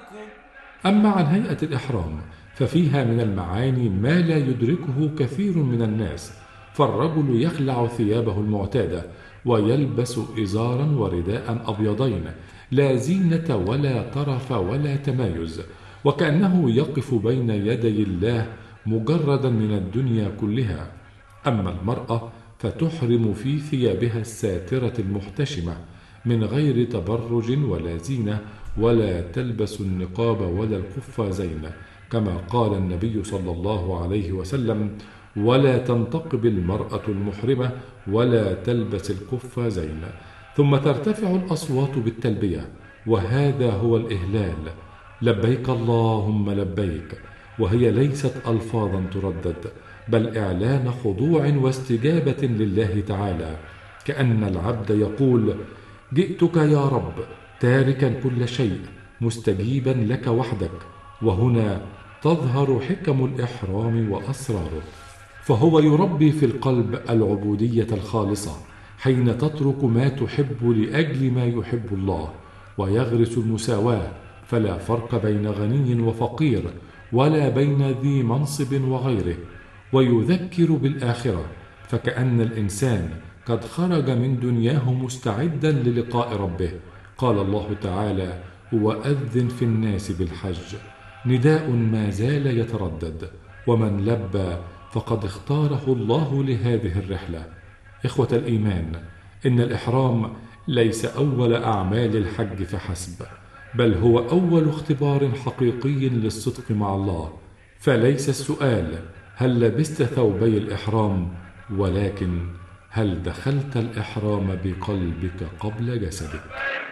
أما عن هيئة الإحرام ففيها من المعاني ما لا يدركه كثير من الناس، فالرجل يخلع ثيابه المعتادة ويلبس إزارا ورداء أبيضين، لا زينة ولا طرف ولا تمايز، وكأنه يقف بين يدي الله مجردا من الدنيا كلها. أما المرأة فتحرم في ثيابها الساترة المحتشمة من غير تبرج ولا زينة، ولا تلبس النقاب ولا القفازين، كما قال النبي صلى الله عليه وسلم: ولا تنتقب المرأة المحرمة ولا تلبس القفازين. ثم ترتفع الأصوات بالتلبية، وهذا هو الإهلال: لبيك اللهم لبيك، وهي ليست ألفاظا تردد، بل إعلان خضوع واستجابة لله تعالى، كأن العبد يقول: جئتك يا رب تاركا كل شيء مستجيبا لك وحدك. وهنا تظهر حكم الإحرام وأسراره، فهو يربي في القلب العبودية الخالصة حين تترك ما تحب لأجل ما يحب الله، ويغرس المساواة، فلا فرق بين غني وفقير، ولا بين ذي منصب وغيره، ويذكر بالآخرة، فكأن الإنسان قد خرج من دنياه مستعدا للقاء ربه. قال الله تعالى: وأذن في الناس بالحج، نداء ما زال يتردد، ومن لبى فقد اختاره الله لهذه الرحلة. إخوة الإيمان، إن الإحرام ليس أول أعمال الحج فحسب، بل هو أول اختبار حقيقي للصدق مع الله، فليس السؤال هل لبست ثوبي الإحرام، ولكن هل دخلت الإحرام بقلبك قبل جسدك؟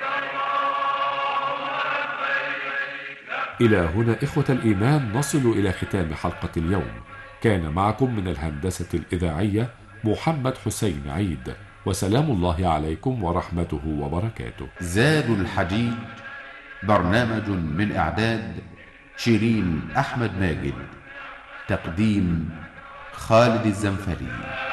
إلى هنا إخوة الإيمان نصل إلى ختام حلقة اليوم. كان معكم من الهندسة الإذاعية محمد حسين عيد، وسلام الله عليكم ورحمته وبركاته. زاد الحجيج، برنامج من إعداد شيرين أحمد ماجد، تقديم خالد الزنفري.